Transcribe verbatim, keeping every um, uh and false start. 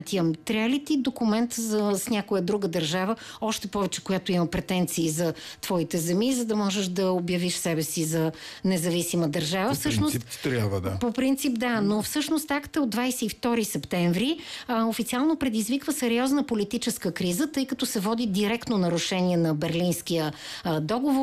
Ами, трябва ли ти документ за, с някоя друга държава, още повече, която има претенции за твоите земи, за да можеш да обявиш себе си за независима държава? По всъщност, принцип трябва, да. По принцип, да, но всъщност акта от двадесет и втори септември а, официално предизвиква сериозна политическа криза, тъй като се води директно нарушение на Берлинския а, договор.